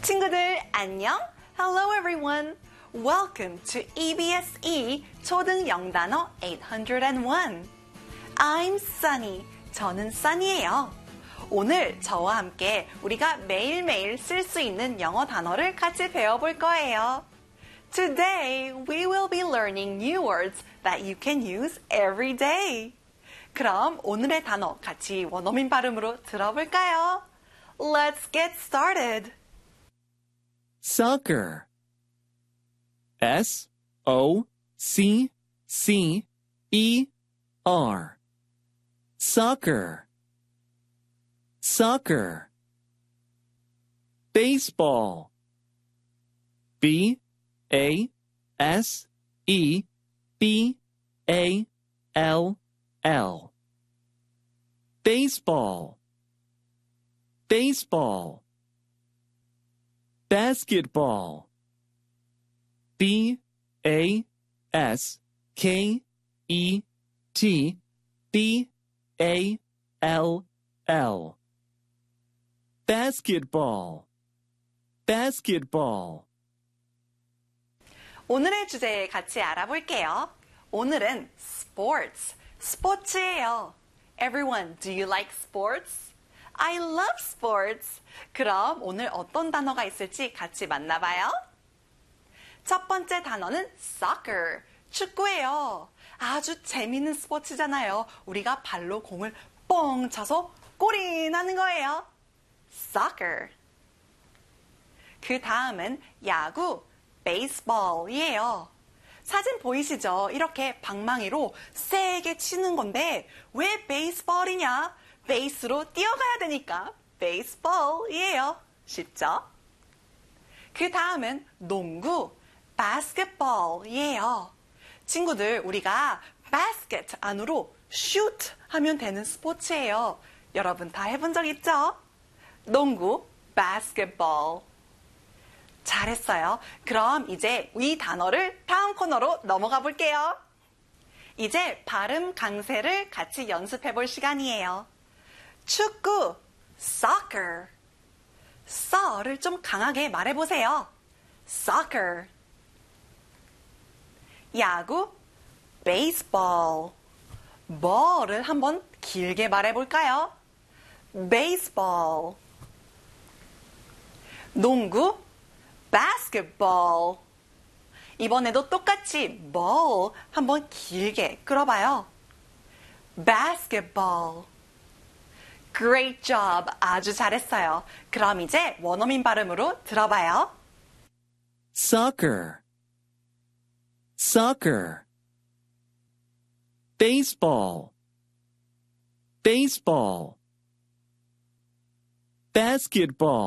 친구들 안녕. Hello everyone. Welcome to EBSE 초등 영단어 801. I'm Sunny. 저는 Sunny예요. 오늘 저와 함께 우리가 매일매일 쓸 수 있는 영어 단어를 같이 배워볼 거예요. Today, we will be learning new words that you can use every day. 그럼 오늘의 단어 같이 원어민 발음으로 들어볼까요? Let's get started. Soccer. S-O-C-C-E-R. Soccer. Soccer. Baseball. B-A-S-E-B-A-L-L. Baseball. Baseball. Basketball. B-A-S-K-E-T-B-A-L-L. Basketball. Basketball. 오늘의 주제 같이 알아볼게요. 오늘은 sports, 스포츠예요. Everyone, do you like sports? I love sports. 그럼 오늘 어떤 단어가 있을지 같이 만나봐요. 첫 번째 단어는 soccer, 축구예요. 아주 재밌는 스포츠잖아요. 우리가 발로 공을 뻥 차서 골이 나는 거예요. soccer. 그 다음은 야구, baseball이에요. 사진 보이시죠? 이렇게 방망이로 세게 치는 건데 왜 baseball이냐? 베이스로 뛰어가야 되니까 baseball이에요. 쉽죠? 그 다음은 농구, basketball이에요. 친구들, 우리가 basket 안으로 shoot 하면 되는 스포츠예요. 여러분 다 해본 적 있죠? 농구, basketball. 잘했어요. 그럼 이제 이 단어를 다음 코너로 넘어가 볼게요. 이제 발음 강세를 같이 연습해 볼 시간이에요. 축구, soccer. 서를 좀 강하게 말해보세요. soccer. 야구, baseball. ball을 한번 길게 말해볼까요? baseball. 농구, basketball. 이번에도 똑같이 ball 한번 길게 끌어봐요. basketball. Great job. 아주 잘했어요. 그럼 이제 원어민 발음으로 들어봐요. Soccer. Soccer. Baseball. Baseball. Basketball.